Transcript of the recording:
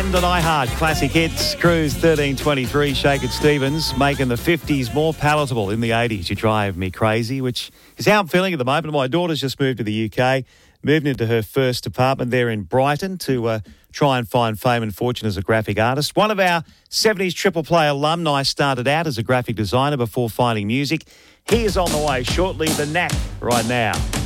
weekend on iHeart Classic Hits. Cruise 1323, Shakin' Stevens, making the 50s more palatable in the 80s. You drive me crazy, which is how I'm feeling at the moment. My daughter's just moved to the UK, moved into her first apartment there in Brighton to try and find fame and fortune as a graphic artist. One of our 70s Triple Play alumni started out as a graphic designer before finding music. He is on the way shortly. The Knack right now.